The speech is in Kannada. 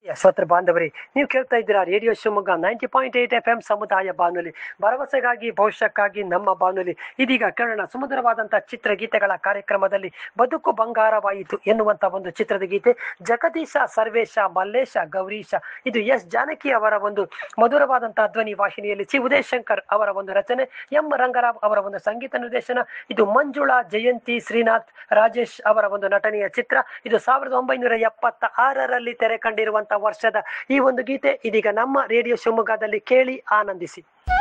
ಶ್ರೋತೃ ಬಾಂಧವರೇ, ನೀವು ಕೇಳ್ತಾ ಇದ್ದೀರಾ ರೇಡಿಯೋ ಶಿವಮೊಗ್ಗ 90.8 FM ಸಮುದಾಯ ಬಾನುಲಿ, ಭರವಸೆಗಾಗಿ ಭವಿಷ್ಯಕ್ಕಾಗಿ ನಮ್ಮ ಬಾನುಲಿ. ಇದೀಗ ಕೇಳೋಣ ಸುಮಧುರವಾದಂತಹ ಚಿತ್ರಗೀತೆಗಳ ಕಾರ್ಯಕ್ರಮದಲ್ಲಿ ಬದುಕು ಬಂಗಾರವಾಯಿತು ಎನ್ನುವಂತ ಒಂದು ಚಿತ್ರದ ಗೀತೆ. ಜಗದೀಶ, ಸರ್ವೇಶ, ಮಲ್ಲೇಶ, ಗೌರೀಶ, ಇದು ಎಸ್ ಜಾನಕಿ ಅವರ ಒಂದು ಮಧುರವಾದಂತಹ ಧ್ವನಿ ವಾಹಿನಿಯಲ್ಲಿ ಸಿ ಉದಯಶಂಕರ್ ಅವರ ಒಂದು ರಚನೆ, ಎಂ ರಂಗರಾವ್ ಅವರ ಒಂದು ಸಂಗೀತ ನಿರ್ದೇಶನ. ಇದು ಮಂಜುಳಾ, ಜಯಂತಿ, ಶ್ರೀನಾಥ್, ರಾಜೇಶ್ ಅವರ ಒಂದು ನಟನೆಯ ಚಿತ್ರ. ಇದು 1976ರಲ್ಲಿ ತೆರೆ ಕಂಡಿರುವಂತಹ ವರ್ಷದ ಈ ಒಂದು ಗೀತೆ ಇದೀಗ ನಮ್ಮ ರೇಡಿಯೋ ಶಿವಮೊಗ್ಗದಲ್ಲಿ ಕೇಳಿ ಆನಂದಿಸಿ.